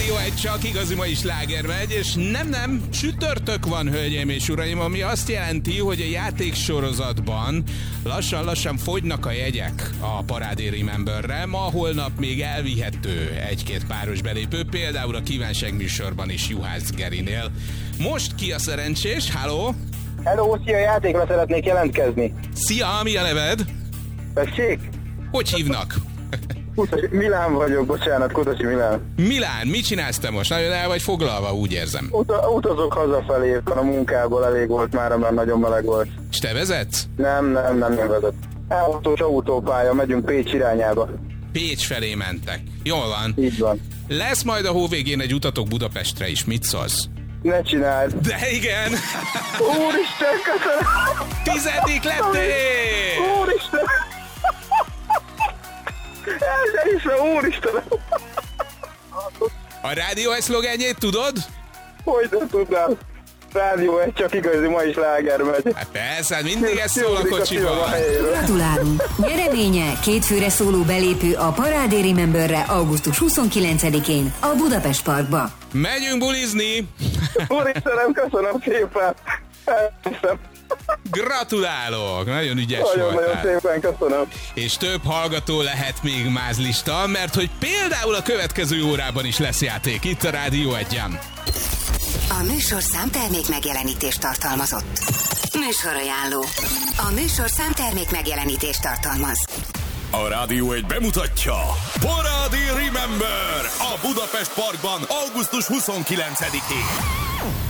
Rádió egy csak igazi mai sláger megy, és nem, csütörtök van, hölgyeim és uraim, ami azt jelenti, hogy a játéksorozatban lassan fogynak a jegyek a Parádé Rememberre. Ma, holnap még elvihető egy-két páros belépő, például a Kívánság műsorban is Juhász Gerinél. Most ki a szerencsés? Halló? Hello, szia, játékra szeretnék jelentkezni. Szia, mi a neved? Tessék? Hogy hívnak? Milán vagyok, bocsánat, Kutasi Milán. Milán, mit csinálsz te most? Nagyon el vagy foglalva, úgy érzem. Utazok hazafelé, éppen a munkából elég volt már, mert nagyon meleg volt. És te vezetsz? Nem vezet. Elhagyós autópálya, megyünk Pécs irányába. Pécs felé mentek. Jól van. Így van. Lesz majd a hó végén egy utatok Budapestre is, mit szólsz? Ne csináld. De igen! Úristen, köszönöm! 10. lettél! Úristen! Úristen! A rádió egy szlogenjét tudod? Hogy nem tudnám? Rádió egy csak igazi mai sláger megy. Hát persze, mindig ez szól a kocsiban. Gratulálunk! Nyereménye kétfőre szóló belépő a Parádé Rememberre augusztus 29-én a Budapest Parkba. Megyünk bulizni! Úristenem, köszönöm szépen! Elhiszem. Gratulálok! Nagyon ügyes Nagyon voltál. szépen köszönöm. És több hallgató lehet még mázlista, mert hogy például a következő órában is lesz játék itt a Rádió 1-en. A műsorszám termék megjelenítést tartalmazott. Műsorajánló. A műsorszám termék megjelenítést tartalmaz. A Rádió 1 bemutatja Parádé Remember a Budapest Parkban augusztus 29-én.